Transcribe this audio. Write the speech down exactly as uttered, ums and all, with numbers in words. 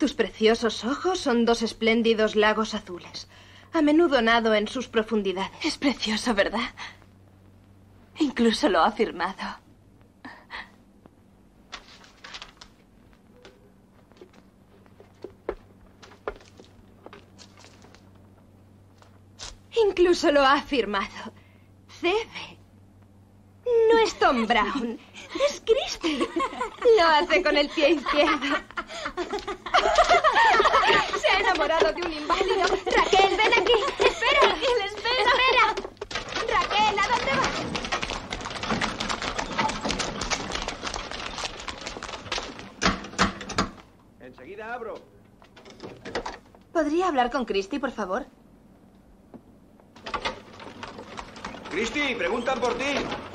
Sus preciosos ojos son dos espléndidos lagos azules. A menudo nado en sus profundidades. Es precioso, ¿verdad? Incluso lo ha firmado. Incluso lo ha firmado. Cebe. No es Tom Brown. Es Christie. Lo hace con el pie izquierdo. Se ha enamorado de un inválido. Raquel, ven aquí. Espera. Raquel, espera. Espera. Raquel, ¿a dónde vas? Enseguida abro. ¿Podría hablar con Christie, por favor? Christie, preguntan por ti.